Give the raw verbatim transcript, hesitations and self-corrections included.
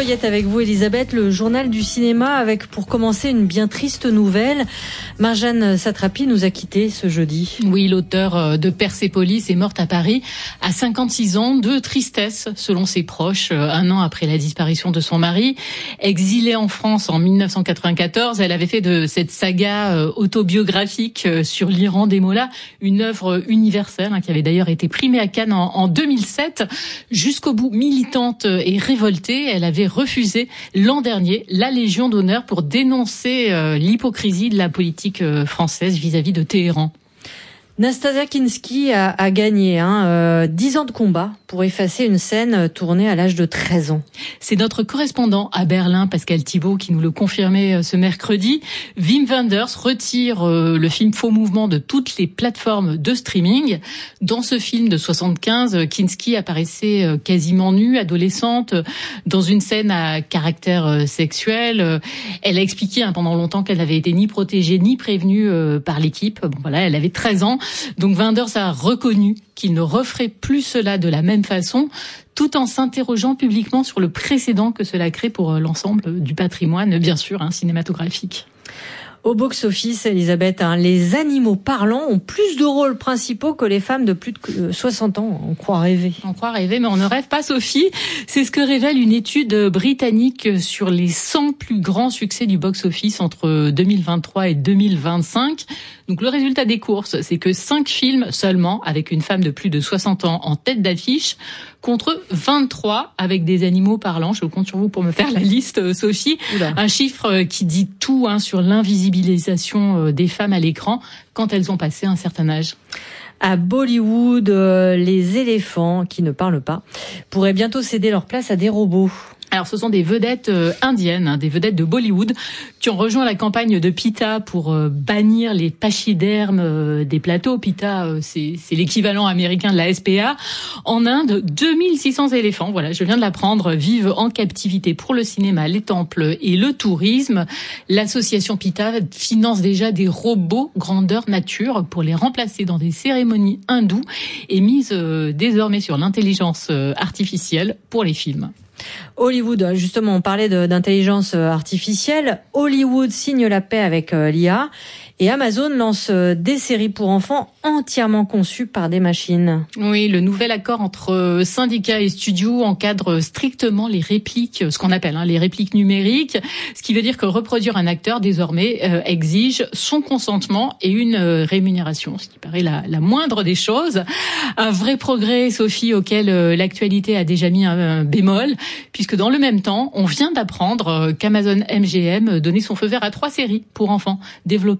feuillette avec vous, Elisabeth, le journal du cinéma avec, pour commencer, une bien triste nouvelle. Marjane Satrapi nous a quittés ce jeudi. Oui, l'auteur de Persépolis est morte à Paris à cinquante-six ans de tristesse, selon ses proches, un an après la disparition de son mari. Exilée en France en mille neuf cent quatre-vingt-quatorze, elle avait fait de cette saga autobiographique sur l'Iran des Mollahs une œuvre universelle, hein, qui avait d'ailleurs été primée à Cannes en, en deux mille sept. Jusqu'au bout, militante et révoltée, elle avait refusé l'an dernier la Légion d'honneur pour dénoncer euh, l'hypocrisie de la politique euh, française vis-à-vis de Téhéran. Nastasia Kinski a, a gagné hein, euh, dix ans de combat pour effacer une scène tournée à l'âge de treize ans. C'est notre correspondant à Berlin, Pascal Thibault, qui nous le confirmait ce mercredi. Wim Wenders retire euh, le film Faux Mouvement de toutes les plateformes de streaming. Dans ce film de soixante-quinze, Kinski apparaissait euh, quasiment nue, adolescente, dans une scène à caractère euh, sexuel. Elle a expliqué hein, pendant longtemps qu'elle n'avait été ni protégée ni prévenue euh, par l'équipe. Bon voilà, elle avait treize ans. Donc Wenders a reconnu qu'il ne referait plus cela de la même façon, tout en s'interrogeant publiquement sur le précédent que cela crée pour l'ensemble du patrimoine, bien sûr, hein, cinématographique. Au box-office, Elisabeth, hein, les animaux parlants ont plus de rôles principaux que les femmes de plus de soixante ans. On croit rêver. On croit rêver, mais on ne rêve pas, Sophie. C'est ce que révèle une étude britannique sur les cent plus grands succès du box-office entre deux mille vingt-trois et deux mille vingt-cinq. Donc le résultat des courses, c'est que cinq films seulement, avec une femme de plus de soixante ans en tête d'affiche, contre vingt-trois avec des animaux parlants. Je compte sur vous pour me faire la liste, Sophie. Oula. Un chiffre qui dit tout hein, sur l'invisibilisation des femmes à l'écran quand elles ont passé un certain âge. À Bollywood, euh, les éléphants, qui ne parlent pas, pourraient bientôt céder leur place à des robots. Alors, ce sont des vedettes euh, indiennes, hein, des vedettes de Bollywood, qui ont rejoint la campagne de PETA pour euh, bannir les pachydermes euh, des plateaux. PETA, euh, c'est, c'est l'équivalent américain de la S P A. En Inde, deux mille six cents éléphants, voilà, je viens de l'apprendre, vivent en captivité pour le cinéma, les temples et le tourisme. L'association PETA finance déjà des robots grandeur nature pour les remplacer dans des cérémonies hindoues et mise euh, désormais sur l'intelligence euh, artificielle pour les films. Hollywood, justement, on parlait de, d'intelligence artificielle. Hollywood signe la paix avec euh, l'I A et Amazon lance euh, des séries pour enfants entièrement conçues par des machines. Oui, le nouvel accord entre syndicats et studios encadre strictement les répliques, ce qu'on appelle hein, les répliques numériques, ce qui veut dire que reproduire un acteur désormais euh, exige son consentement et une euh, rémunération, ce qui paraît la, la moindre des choses. Un vrai progrès, Sophie, auquel euh, l'actualité a déjà mis un, un bémol, puisque dans le même temps, on vient d'apprendre qu'Amazon M G M donnait son feu vert à trois séries pour enfants développées